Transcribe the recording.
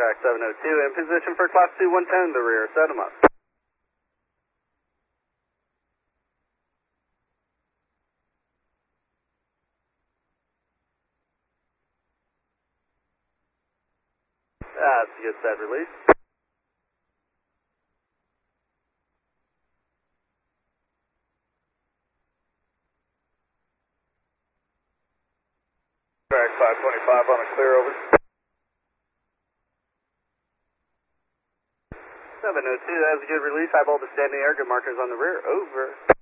track 702, in position for class 2 110, the rear, set him up. That's a good set release. Track 525 on a clear, over. 702, that was a good release. High voltage standing air, good markers on the rear, over.